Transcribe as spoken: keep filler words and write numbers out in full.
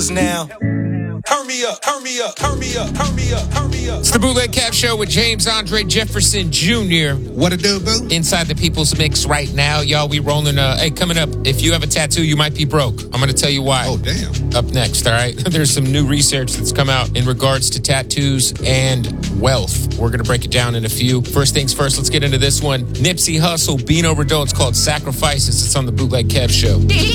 us now. Turn me up, turn me up, turn me up, turn me up, turn me up. It's the Bootleg Cap Show with James Andre Jefferson Junior What it do, boo? Inside the People's Mix right now. Y'all, we rolling. Uh, hey, coming up, if you have a tattoo, you might be broke. I'm going to tell you why. Oh, damn. Up next, all right? There's some new research that's come out in regards to tattoos and wealth. We're going to break it down in a few. First things first, let's get into this one. Nipsey Hussle, Beano Rideau. It's called Sacrifices. It's on the Bootleg Cap Show.